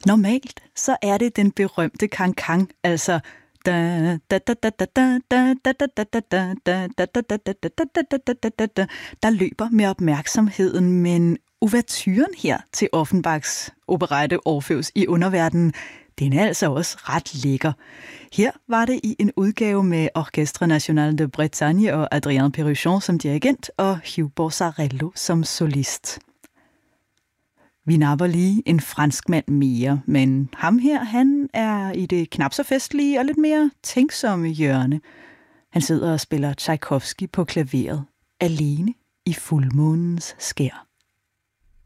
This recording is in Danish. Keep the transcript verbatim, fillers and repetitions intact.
Normalt så er det den berømte cancan, altså der løber med opmærksomheden, men ouverturen her til Offenbachs operette Orpheus i underverdenen, den er altså også ret lækker. Her var det i en udgave med Orchestre National de Bretagne og Adrien Perruchon som dirigent og Hugh Borsarello som solist. Vi napper lige en franskmand mere, men ham her, han er i det knap så festlige og lidt mere tænksomme hjørne. Han sidder og spiller Tchaikovsky på klaveret, alene i fuldmånens skær.